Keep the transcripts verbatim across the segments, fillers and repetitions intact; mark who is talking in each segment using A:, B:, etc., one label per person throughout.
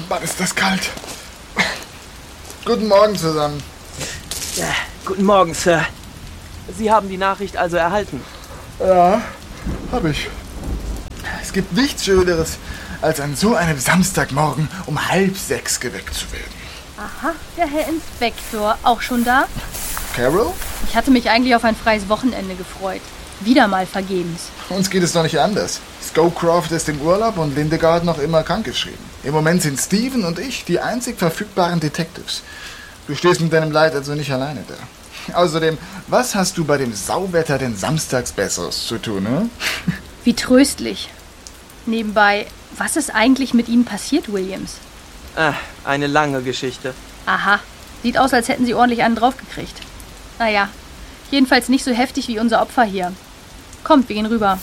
A: Mann, ist das kalt. Guten Morgen zusammen.
B: Ja, guten Morgen, Sir. Sie haben die Nachricht also erhalten?
A: Ja, hab ich. Es gibt nichts Schöneres, als an so einem Samstagmorgen um halb sechs geweckt zu werden.
C: Aha, der Herr Inspektor. Auch schon da?
A: Carol?
C: Ich hatte mich eigentlich auf ein freies Wochenende gefreut. Wieder mal vergebens.
A: Uns geht es doch nicht anders. Scowcroft ist im Urlaub und Lindegard noch immer krankgeschrieben. Im Moment sind Steven und ich die einzig verfügbaren Detectives. Du stehst mit deinem Leid also nicht alleine da. Außerdem, was hast du bei dem Sauwetter denn samstags Besseres zu tun, ne?
C: Wie tröstlich. Nebenbei, was ist eigentlich mit Ihnen passiert, Williams?
B: Ah, eine lange Geschichte.
C: Aha, sieht aus, als hätten Sie ordentlich einen draufgekriegt. Naja, jedenfalls nicht so heftig wie unser Opfer hier. Kommt, wir gehen rüber.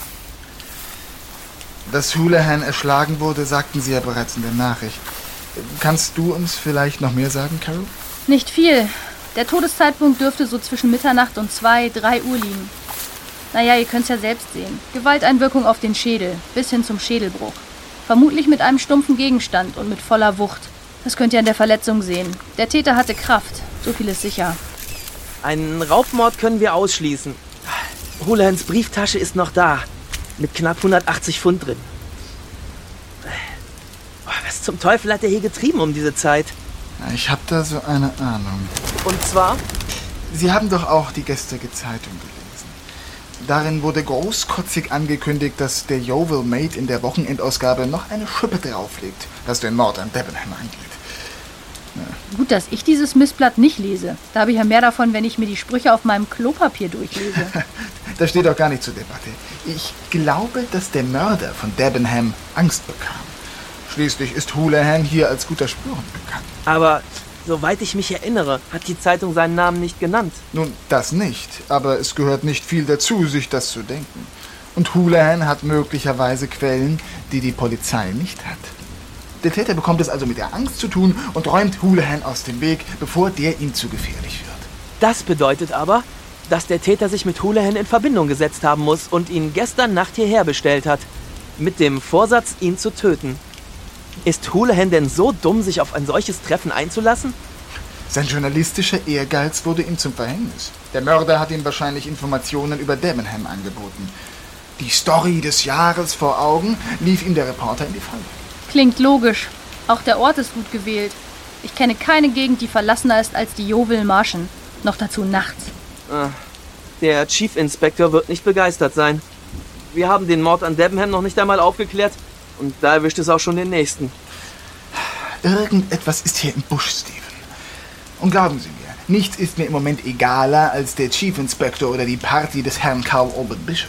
A: Dass Houlihan erschlagen wurde, sagten Sie ja bereits in der Nachricht. Kannst du uns vielleicht noch mehr sagen, Carol?
C: Nicht viel. Der Todeszeitpunkt dürfte so zwischen Mitternacht und zwei, drei Uhr liegen. Naja, ihr könnt's ja selbst sehen. Gewalteinwirkung auf den Schädel, bis hin zum Schädelbruch. Vermutlich mit einem stumpfen Gegenstand und mit voller Wucht. Das könnt ihr an der Verletzung sehen. Der Täter hatte Kraft, so viel ist sicher.
B: Einen Raubmord können wir ausschließen. Houlihans Brieftasche ist noch da, mit knapp hundertachtzig Pfund drin. Was zum Teufel hat er hier getrieben um diese Zeit?
A: Ich habe da so eine Ahnung.
B: Und zwar?
A: Sie haben doch auch die gestrige Zeitung gelesen. Darin wurde großkotzig angekündigt, dass der Yeovil Maid in der Wochenendausgabe noch eine Schippe drauflegt, was den Mord an Debenham angeht. Ja.
C: Gut, dass ich dieses Mistblatt nicht lese. Da habe ich ja mehr davon, wenn ich mir die Sprüche auf meinem Klopapier durchlese.
A: Das steht doch gar nicht zur Debatte. Ich glaube, dass der Mörder von Debenham Angst bekam. Schließlich ist Houlihan hier als guter Spuren bekannt.
B: Aber, soweit ich mich erinnere, hat die Zeitung seinen Namen nicht genannt.
A: Nun, das nicht. Aber es gehört nicht viel dazu, sich das zu denken. Und Houlihan hat möglicherweise Quellen, die die Polizei nicht hat. Der Täter bekommt es also mit der Angst zu tun und räumt Houlihan aus dem Weg, bevor der ihm zu gefährlich wird.
B: Das bedeutet aber, dass der Täter sich mit Houlihan in Verbindung gesetzt haben muss und ihn gestern Nacht hierher bestellt hat. Mit dem Vorsatz, ihn zu töten. Ist Houlihan denn so dumm, sich auf ein solches Treffen einzulassen?
A: Sein journalistischer Ehrgeiz wurde ihm zum Verhängnis. Der Mörder hat ihm wahrscheinlich Informationen über Debenham angeboten. Die Story des Jahres vor Augen lief ihm der Reporter in die Falle.
C: Klingt logisch. Auch der Ort ist gut gewählt. Ich kenne keine Gegend, die verlassener ist als die Yeovil Marschen. Noch dazu nachts.
B: Ah, der Chief Inspector wird nicht begeistert sein. Wir haben den Mord an Debenham noch nicht einmal aufgeklärt und da erwischt es auch schon den nächsten.
A: Irgendetwas ist hier im Busch, Steven. Und glauben Sie mir, nichts ist mir im Moment egaler als der Chief Inspector oder die Party des Herrn Carl Albert Bishop.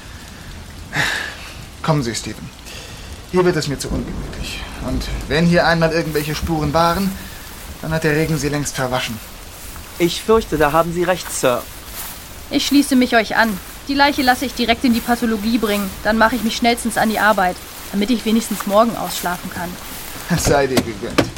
A: Kommen Sie, Steven. Hier wird es mir zu ungemütlich. Und wenn hier einmal irgendwelche Spuren waren, dann hat der Regen sie längst verwaschen.
B: Ich fürchte, da haben Sie recht, Sir.
C: Ich schließe mich euch an. Die Leiche lasse ich direkt in die Pathologie bringen. Dann mache ich mich schnellstens an die Arbeit, damit ich wenigstens morgen ausschlafen kann.
A: Sei dir gegönnt.